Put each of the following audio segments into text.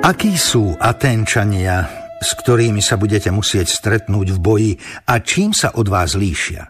Akí sú Aténčania, s ktorými sa budete musieť stretnúť v boji a čím sa od vás líšia?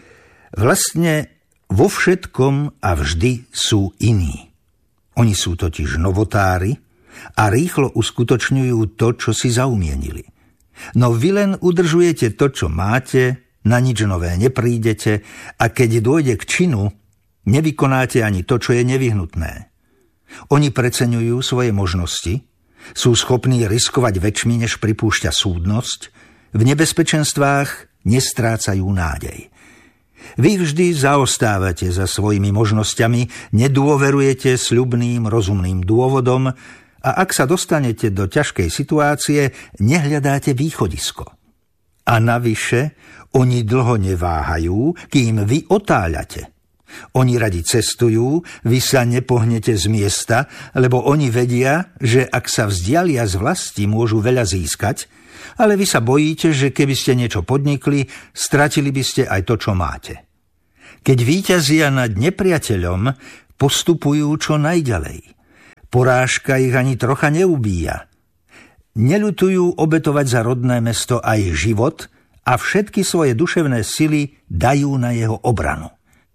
Vlastne vo všetkom a vždy sú iní. Oni sú totiž novotári a rýchlo uskutočňujú to, čo si zaumienili. No vy len udržujete to, čo máte, na nič nové neprídete a keď dôjde k činu, nevykonáte ani to, čo je nevyhnutné. Oni preceňujú svoje možnosti, sú schopní riskovať väčšmi, než pripúšťa súdnosť, v nebezpečenstvách nestrácajú nádej. Vy vždy zaostávate za svojimi možnosťami, nedôverujete sľubným, rozumným dôvodom a ak sa dostanete do ťažkej situácie, nehľadáte východisko. A navyše, oni dlho neváhajú, kým vy otáľate. Oni radi cestujú, vy sa nepohnete z miesta, lebo oni vedia, že ak sa vzdialia z vlasti, môžu veľa získať, ale vy sa bojíte, že keby ste niečo podnikli, stratili by ste aj to, čo máte. Keď víťazia nad nepriateľom, postupujú čo najďalej. Porážka ich ani trocha neubíja. Neľutujú obetovať za rodné mesto aj život a všetky svoje duševné sily dajú na jeho obranu.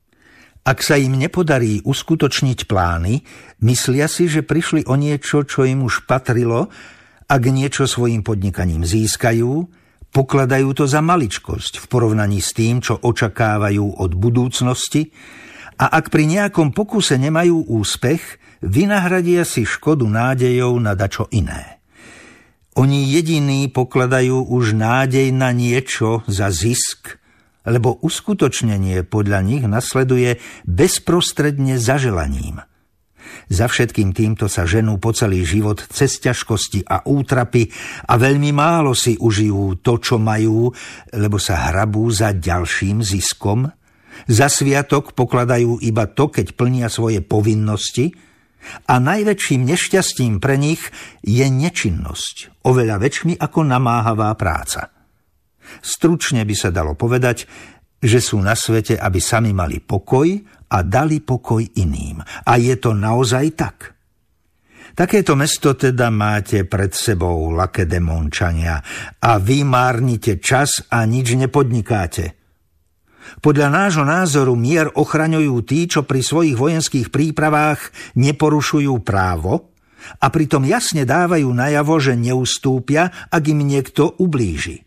Ak sa im nepodarí uskutočniť plány, myslia si, že prišli o niečo, čo im už patrilo, ak niečo svojim podnikaním získajú, pokladajú to za maličkosť v porovnaní s tým, čo očakávajú od budúcnosti a ak pri nejakom pokuse nemajú úspech, vynahradia si škodu nádejou na dačo iné. Oni jediní pokladajú už nádej na niečo za zisk, lebo uskutočnenie podľa nich nasleduje bezprostredne za želaním. Za všetkým týmto sa ženú po celý život cez ťažkosti a útrapy a veľmi málo si užijú to, čo majú, lebo sa hrabú za ďalším ziskom. Za sviatok pokladajú iba to, keď plnia svoje povinnosti a najväčším nešťastím pre nich je nečinnosť, oveľa väčšmi ako namáhavá práca. Stručne by sa dalo povedať, že sú na svete, aby sami mali pokoj a dali pokoj iným. A je to naozaj tak. Takéto mesto teda máte pred sebou, Lakedémončania, a vy márnite čas a nič nepodnikáte. Podľa nášho názoru mier ochraňujú tí, čo pri svojich vojenských prípravách neporušujú právo a pritom jasne dávajú najavo, že neustúpia, ak im niekto ublíži.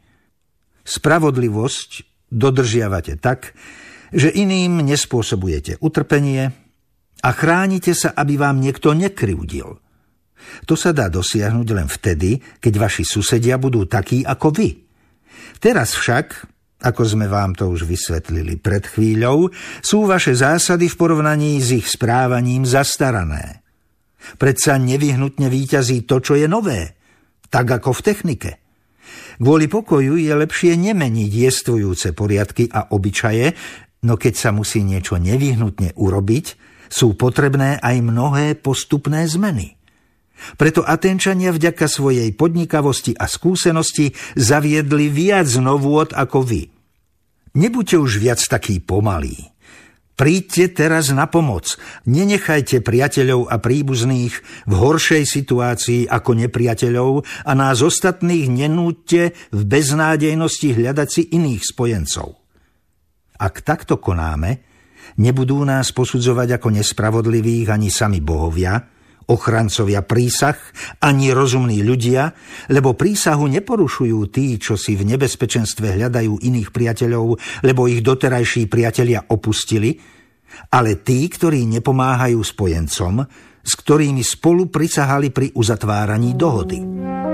Spravodlivosť dodržiavate tak, že iným nespôsobujete utrpenie a chránite sa, aby vám niekto nekryvdil. To sa dá dosiahnuť len vtedy, keď vaši susedia budú takí ako vy. Teraz však, ako sme vám to už vysvetlili pred chvíľou, sú vaše zásady v porovnaní s ich správaním zastarané. Predsa nevyhnutne víťazí to, čo je nové, tak ako v technike. Kvôli pokoju je lepšie nemeniť jestvujúce poriadky a obyčaje, no keď sa musí niečo nevyhnutne urobiť, sú potrebné aj mnohé postupné zmeny. Preto Aténčania vďaka svojej podnikavosti a skúsenosti zaviedli viac novôt ako vy. Nebuďte už viac takí pomalí. Príďte teraz na pomoc. Nenechajte priateľov a príbuzných v horšej situácii ako nepriateľov a nás ostatných nenúďte v beznádejnosti hľadať si iných spojencov. Ak takto konáme, nebudú nás posudzovať ako nespravodlivých ani sami bohovia, ochrancovia prísah, ani rozumní ľudia, lebo prísahu neporušujú tí, čo si v nebezpečenstve hľadajú iných priateľov, lebo ich doterajší priatelia opustili, ale tí, ktorí nepomáhajú spojencom, s ktorými spolu prisahali pri uzatváraní dohody.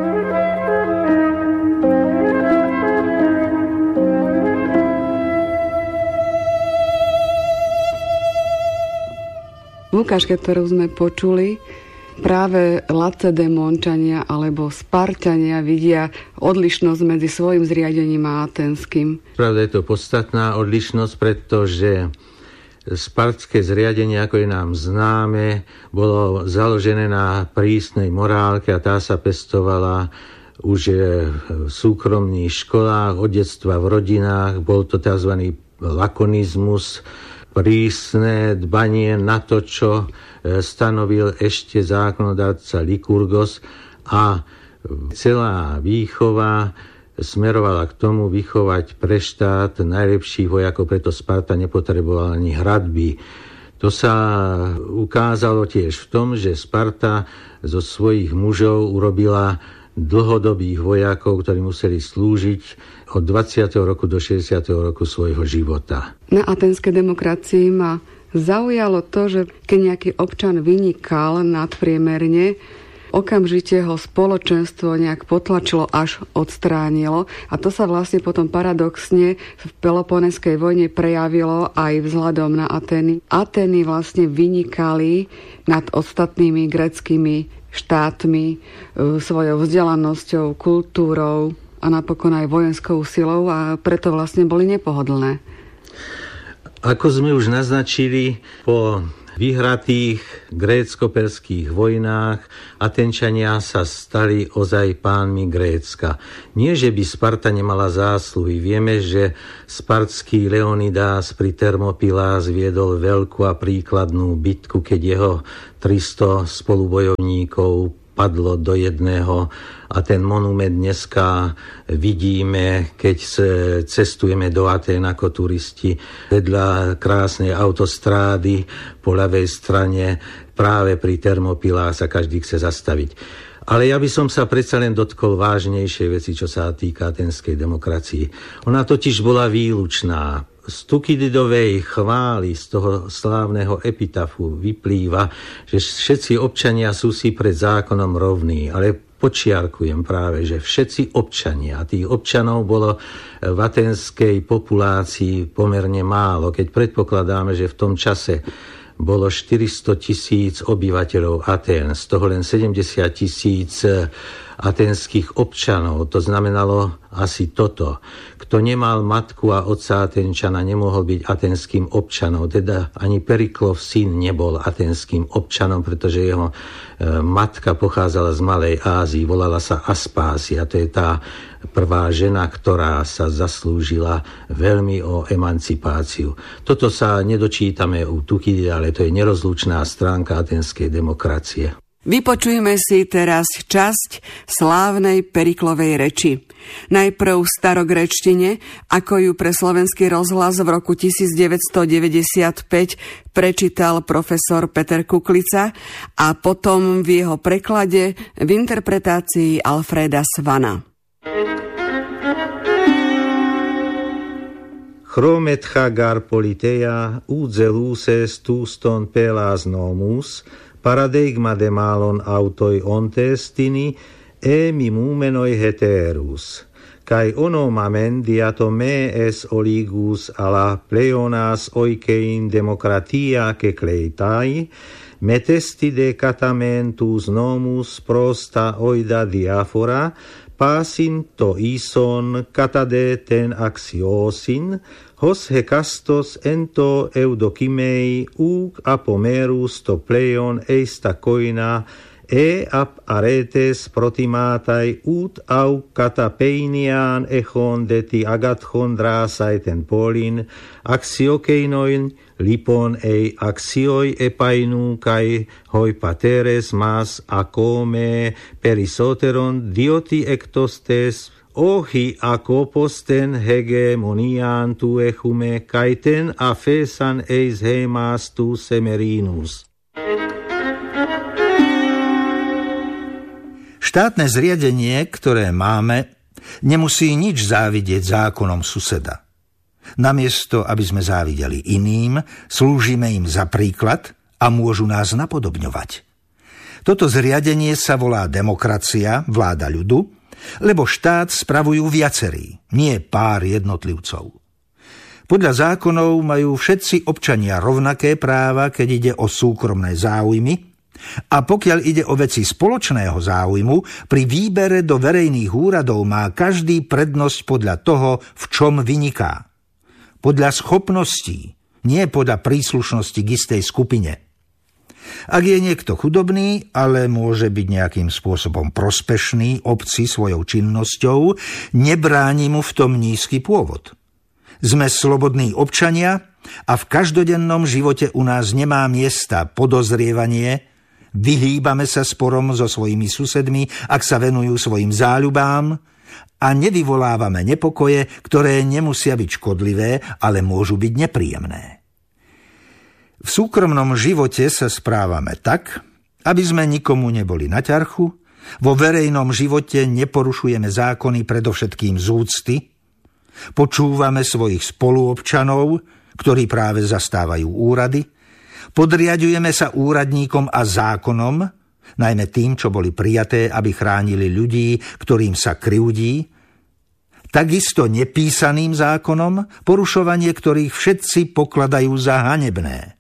V ukážke, ktorú sme počuli, práve Lakedémončania alebo Spartania vidia odlišnosť medzi svojim zriadením a aténskym. Pravda, je to podstatná odlišnosť, pretože spartské zriadenie, ako je nám známe, bolo založené na prísnej morálke a tá sa pestovala už v súkromných školách, od detstva v rodinách. Bol to tzv. Lakonizmus, prísne dbanie na to, čo stanovil ešte zákonodarca Lykurgos, A celá výchova smerovala k tomu vychovať pre štát najlepších vojakov, preto Sparta nepotrebovala ani hradby. To sa ukázalo tiež v tom, že Sparta zo svojich mužov urobila dlhodobých vojakov, ktorí museli slúžiť od 20. roku do 60. roku svojho života. Na aténskej demokracii ma zaujalo to, že keď nejaký občan vynikal nadpriemerne, okamžite ho spoločenstvo nejak potlačilo až odstránilo a to sa vlastne potom paradoxne v Peloponeskej vojne prejavilo aj vzhľadom na Atény. Atény vlastne vynikali nad ostatnými gréckymi štátmi svojou vzdelanosťou, kultúrou a napokon aj vojenskou silou a preto vlastne boli nepohodlné. Ako sme už naznačili, po vyhratých grécko-perských vojnách Atenčania sa stali ozaj pánmi Grécka. Nie, že by Sparta nemala zásluhy. Vieme, že spartský Leonidas pri Termopilás viedol veľkú a príkladnú bitku, keď jeho 300 spolubojovníkov padlo do jedného a ten monument dneska vidíme, keď cestujeme do Atén ako turisti vedľa krásnej autostrády po ľavej strane práve pri Termopilá sa každý chce zastaviť. Ale ja by som sa predsa len dotkol vážnejšej veci, čo sa týka aténskej demokracii. Ona totiž bola výlučná. Z Tukididovej chvály, z toho slávneho epitafu vyplýva, že všetci občania sú si pred zákonom rovní, ale počiarkujem práve, že všetci občania, tých občanov bolo v aténskej populácii pomerne málo, keď predpokladáme, že v tom čase bolo 400 000 obyvateľov Atén, z toho len 70 000 aténskych občanov. To znamenalo asi toto. Kto nemal matku a otca Aténčana, nemohol byť aténskym občanom. Teda ani Periklov syn nebol aténskym občanom, pretože jeho matka pochádzala z Malej Ázii, volala sa Aspásia. To je tá prvá žena, ktorá sa zaslúžila veľmi o emancipáciu. Toto sa nedočítame u Tukidida, ale to je nerozlučná stránka aténskej demokracie. Vypočujme si teraz časť slávnej Periklovej reči. Najprv v starogréčtine, ako ju pre Slovenský rozhlas v roku 1995 prečítal profesor Peter Kuklica a potom v jeho preklade v interpretácii Alfreda Svana. Chrometcha garpoliteia udzelúses túston pelás nomus paradigma de malon autoi ontestini e mimumenoi heterus. Kai onomamen diato me es oligus ala pleonas oikein demokratia ke kleitai, metestide catamentus nomus prosta oida diafora, pasin to ison catade ten axiosin, hos hekastos ento eudokimei uk apomerus to pleion eista koina e ap aretes protimatai ut au katapeinian echon deti agathon drasai ten polin axiokeinoin lipon ei axioi epainu kai hoi pateres mas akome perisoteron dioti ektostes ohi akoposten hegemonian tu echume kaiten afesan eis hemas tu semerinus. Štátne zriadenie, ktoré máme, nemusí nič závidieť zákonom suseda. Namiesto, aby sme závideli iným, slúžime im za príklad a môžu nás napodobňovať. Toto zriadenie sa volá demokracia, vláda ľudu, lebo štát spravujú viacerí, nie pár jednotlivcov. Podľa zákonov majú všetci občania rovnaké práva, keď ide o súkromné záujmy, a pokiaľ ide o veci spoločného záujmu, pri výbere do verejných úradov má každý prednosť podľa toho, v čom vyniká. Podľa schopností, nie podľa príslušnosti k istej skupine. Ak je niekto chudobný, ale môže byť nejakým spôsobom prospešný obci svojou činnosťou, nebráni mu v tom nízky pôvod. Sme slobodní občania a v každodennom živote u nás nemá miesta podozrievanie, vyhýbame sa sporom so svojimi susedmi, ak sa venujú svojim záľubám, a nevyvolávame nepokoje, ktoré nemusia byť škodlivé, ale môžu byť nepríjemné. V súkromnom živote sa správame tak, aby sme nikomu neboli na ťarchu, vo verejnom živote neporušujeme zákony predovšetkým z úcty, počúvame svojich spoluobčanov, ktorí práve zastávajú úrady, podriaďujeme sa úradníkom a zákonom, najmä tým, čo boli prijaté, aby chránili ľudí, ktorým sa krivdí, takisto nepísaným zákonom, porušovanie ktorých všetci pokladajú za hanebné.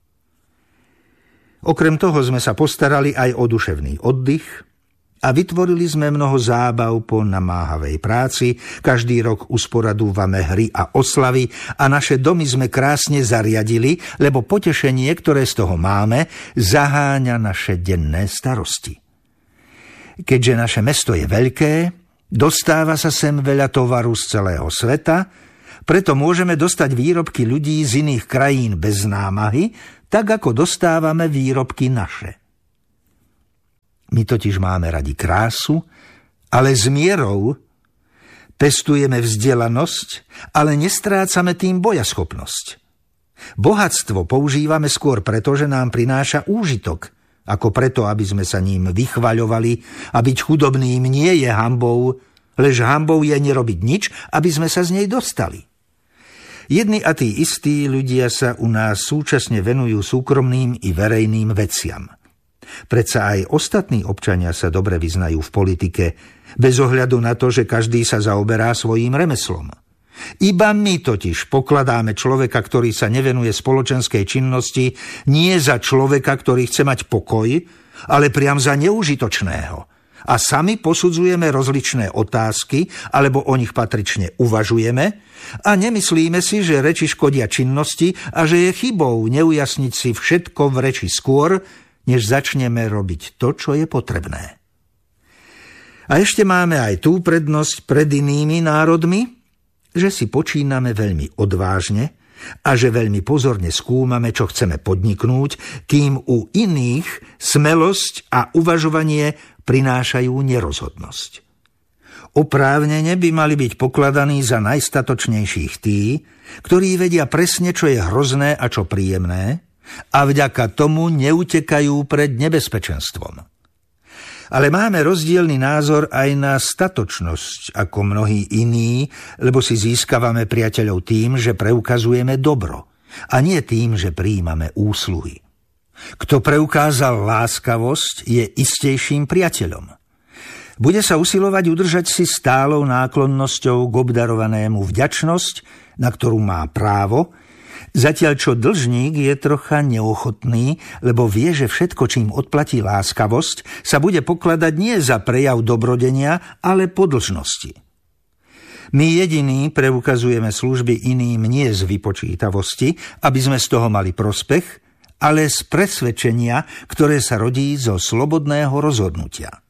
Okrem toho sme sa postarali aj o duševný oddych a vytvorili sme mnoho zábav po namáhavej práci, každý rok usporadúvame hry a oslavy a naše domy sme krásne zariadili, lebo potešenie, ktoré z toho máme, zaháňa naše denné starosti. Keďže naše mesto je veľké, dostáva sa sem veľa tovaru z celého sveta, preto môžeme dostať výrobky ľudí z iných krajín bez námahy, tak ako dostávame výrobky naše. My totiž máme radi krásu, ale s mierou, pestujeme vzdelanosť, ale nestrácame tým bojaschopnosť. Bohatstvo používame skôr preto, že nám prináša úžitok, ako preto, aby sme sa ním vychvaľovali, a byť chudobným nie je hanbou, lež hanbou je nerobiť nič, aby sme sa z nej dostali. Jedni a tí istí ľudia sa u nás súčasne venujú súkromným i verejným veciam. Predsa aj ostatní občania sa dobre vyznajú v politike, bez ohľadu na to, že každý sa zaoberá svojím remeslom. Iba my totiž pokladáme človeka, ktorý sa nevenuje spoločenskej činnosti, nie za človeka, ktorý chce mať pokoj, ale priam za neužitočného. A sami posudzujeme rozličné otázky, alebo o nich patrične uvažujeme a nemyslíme si, že reči škodia činnosti a že je chybou neujasniť si všetko v reči skôr, než začneme robiť to, čo je potrebné. A ešte máme aj tú prednosť pred inými národmi, že si počíname veľmi odvážne a že veľmi pozorne skúmame, čo chceme podniknúť, kým u iných smelosť a uvažovanie prinášajú nerozhodnosť. Oprávnene by mali byť pokladaní za najstatočnejších tí, ktorí vedia presne, čo je hrozné a čo príjemné, a vďaka tomu neutekajú pred nebezpečenstvom. Ale máme rozdielny názor aj na statočnosť ako mnohí iní, lebo si získavame priateľov tým, že preukazujeme dobro, a nie tým, že prijímame úsluhy. Kto preukázal láskavosť, je istejším priateľom. Bude sa usilovať udržať si stálou náklonnosťou k obdarovanému vďačnosť, na ktorú má právo, zatiaľ čo dlžník je trocha neochotný, lebo vie, že všetko, čím odplatí láskavosť, sa bude pokladať nie za prejav dobrodenia, ale podlžnosti. My jediní preukazujeme služby iným nie z vypočítavosti, aby sme z toho mali prospech, ale z presvedčenia, ktoré sa rodí zo slobodného rozhodnutia.